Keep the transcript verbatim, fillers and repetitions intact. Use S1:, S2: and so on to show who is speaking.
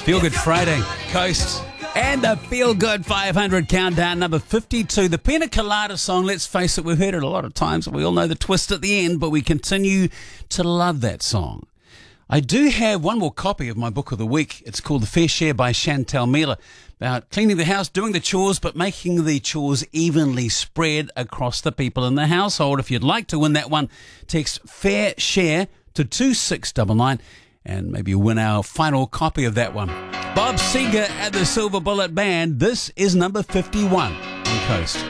S1: Feel Good Friday, Coast, and the Feel Good five hundred countdown, number fifty-two. The Pina Colada song, let's face it, we've heard it a lot of times. We all know the twist at the end, but we continue to love that song. I do have one more copy of my book of the week. It's called The Fair Share by Chantel Miller, about cleaning the house, doing the chores, but making the chores evenly spread across the people in the household. If you'd like to win that one, text Fair Share to two six nine nine and maybe win our final copy of that one. Bob Seger at the Silver Bullet Band. This is number fifty-one on Coast.